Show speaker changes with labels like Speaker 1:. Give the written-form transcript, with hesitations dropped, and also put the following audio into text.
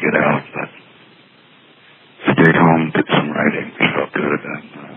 Speaker 1: get out, but stayed home, did some writing, which felt good, and